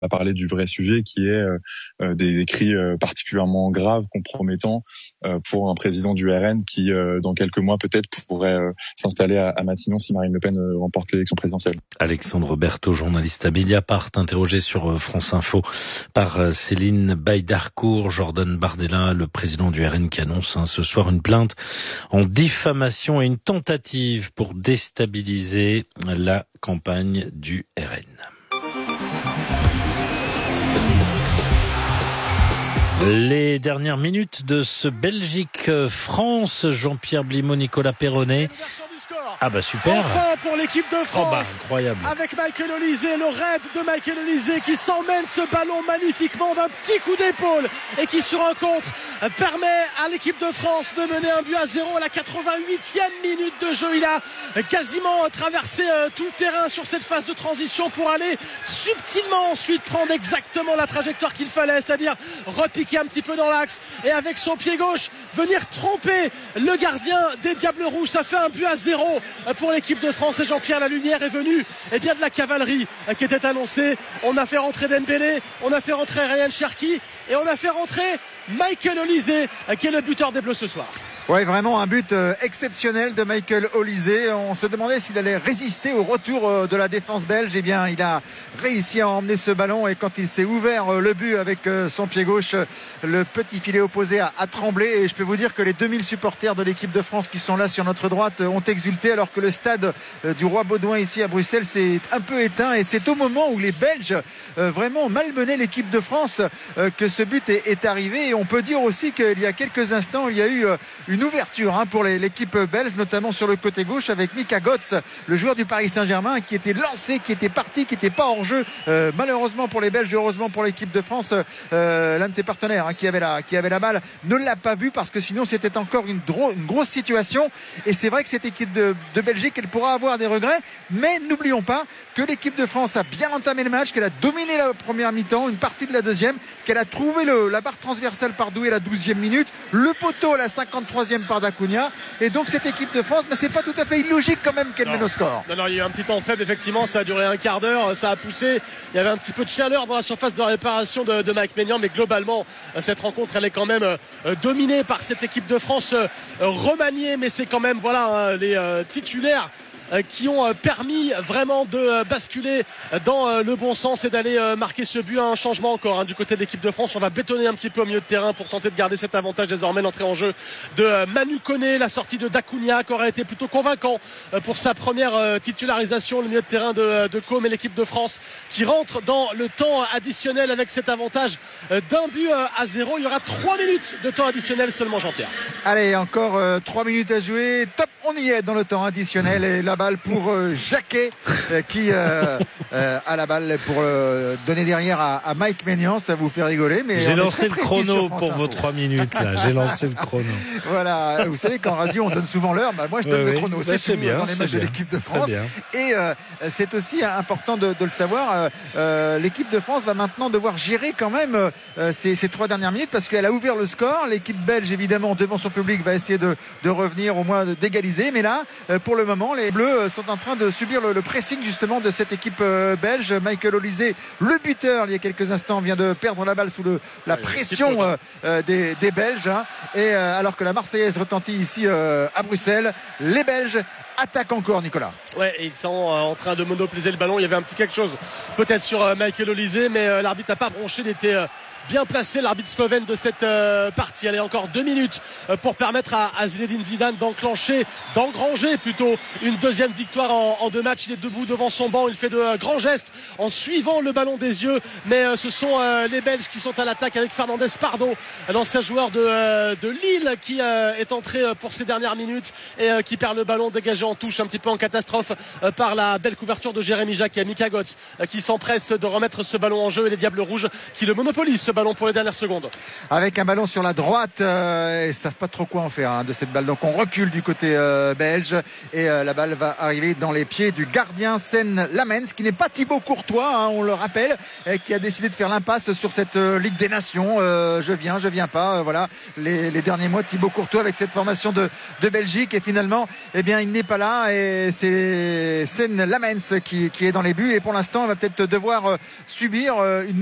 à parler du vrai sujet qui est des cris particulièrement graves, compromettants pour un président du RN qui, dans quelques mois peut-être, pourrait s'installer à Matignon si Marine Le Pen remporte l'élection présidentielle. Alexandre Berthaud, journaliste à Mediapart, interrogé sur France Info par Céline Baïdarcourt. Jordan Bardella, le président du RN, qui annonce ce soir une plainte en diffamation et une tentative pour déstabiliser la campagne du RN. Les dernières minutes de ce Belgique-France, Jean-Pierre Blimaud, Nicolas Perronnet. Ah bah super. Enfin pour l'équipe de France. Incroyable. Avec Michael Olise, le raid de Michael Olise qui s'emmène ce ballon magnifiquement d'un petit coup d'épaule et qui sur un contre permet à l'équipe de France de mener 1-0 à la 88e minute de jeu. Il a quasiment traversé tout le terrain sur cette phase de transition pour aller subtilement ensuite prendre exactement la trajectoire qu'il fallait, c'est-à-dire repiquer un petit peu dans l'axe et avec son pied gauche venir tromper le gardien des Diables Rouges. Ça fait 1-0 pour l'équipe de France et Jean-Pierre, la lumière est venue de la cavalerie qui était annoncée. On a fait rentrer Dembélé, on a fait rentrer Ryan Cherki et on a fait rentrer Michael Olise qui est le buteur des Bleus ce soir. Ouais, vraiment un but exceptionnel de Michael Olise. On se demandait s'il allait résister au retour de la défense belge. Eh bien, il a réussi à emmener ce ballon et quand il s'est ouvert le but avec son pied gauche, le petit filet opposé a tremblé. Et je peux vous dire que les 2000 supporters de l'équipe de France qui sont là sur notre droite ont exulté alors que le stade du Roi Baudouin ici à Bruxelles s'est un peu éteint. Et c'est au moment où les Belges vraiment malmenaient l'équipe de France que ce but est arrivé. Et on peut dire aussi qu'il y a quelques instants, il y a eu une ouverture pour l'équipe belge, notamment sur le côté gauche avec Mika Götze, le joueur du Paris Saint-Germain qui était lancé, qui était parti, qui n'était pas hors jeu. Malheureusement pour les Belges, heureusement pour l'équipe de France, l'un de ses partenaires qui avait la balle ne l'a pas vu parce que sinon c'était encore une grosse situation. Et c'est vrai que cette équipe de Belgique, elle pourra avoir des regrets, mais n'oublions pas que l'équipe de France a bien entamé le match, qu'elle a dominé la première mi-temps, une partie de la deuxième, qu'elle a trouvé la barre transversale par Doué à la 12e minute, le poteau à la 53e par d'Acuna, et donc cette équipe de France, mais c'est pas tout à fait illogique quand même qu'elle mène au score. Non, il y a eu un petit temps faible effectivement, ça a duré un quart d'heure, ça a poussé, il y avait un petit peu de chaleur dans la surface de réparation de Mike Maignan, mais globalement cette rencontre elle est quand même dominée par cette équipe de France remaniée, mais c'est quand même les titulaires qui ont permis vraiment de basculer dans le bon sens et d'aller marquer ce but. Un changement encore du côté de l'équipe de France. On va bétonner un petit peu au milieu de terrain pour tenter de garder cet avantage. Désormais l'entrée en jeu de Manu Koné, la sortie de D'Acuna qui aurait été plutôt convaincant pour sa première titularisation, le milieu de terrain de Com et l'équipe de France qui rentre dans le temps additionnel avec cet avantage d'1-0. Il y aura 3 minutes de temps additionnel seulement, Jean-Pierre. Allez, encore 3 minutes à jouer. Top, on y est dans le temps additionnel et la balle pour Jacquet qui a la balle pour donner derrière à Mike Maignan. Ça vous fait rigoler, mais j'ai lancé le chrono pour vos 3 minutes là. J'ai lancé le chrono. Voilà, vous savez qu'en radio on donne souvent l'heure, moi je donne le chrono. C'est bien, dans les matchs de l'équipe de France. Et c'est aussi important de le savoir. L'équipe de France va maintenant devoir gérer quand même ces 3 dernières minutes parce qu'elle a ouvert le score. L'équipe belge évidemment devant son public va essayer de revenir, au moins d'égaliser, mais là pour le moment les Bleus sont en train de subir le pressing justement de cette équipe belge. Michael Olise, le buteur, il y a quelques instants, vient de perdre la balle sous la pression des Belges. Et alors que la Marseillaise retentit ici à Bruxelles, les Belges attaquent encore, Nicolas. Ouais, et ils sont en train de monopoliser le ballon. Il y avait un petit quelque chose peut-être sur Michael Olise, mais l'arbitre n'a pas bronché. Il était bien placé, l'arbitre slovène de cette partie. Allez, encore 2 minutes pour permettre à Zinedine Zidane d'engranger plutôt une deuxième victoire en 2 matchs. Il est debout devant son banc, il fait de grands gestes en suivant le ballon des yeux, mais ce sont les Belges qui sont à l'attaque avec Fernandez Pardo, l'ancien joueur de Lille qui est entré pour ces dernières minutes et qui perd le ballon dégagé en touche, un petit peu en catastrophe par la belle couverture de Jérémy Jacquet. Mika Götze qui s'empresse de remettre ce ballon en jeu et les Diables Rouges qui le monopolisent ce ballon pour les dernières secondes. Avec un ballon sur la droite, ils savent pas trop quoi en faire de cette balle. Donc on recule du côté belge et la balle va arriver dans les pieds du gardien Sen Lamens, qui n'est pas Thibaut Courtois, on le rappelle, qui a décidé de faire l'impasse sur cette Ligue des Nations. Je viens pas. Voilà les derniers mois de Thibaut Courtois avec cette formation de Belgique et finalement, il n'est pas là et c'est Sen Lamens qui est dans les buts et pour l'instant il va peut-être devoir subir une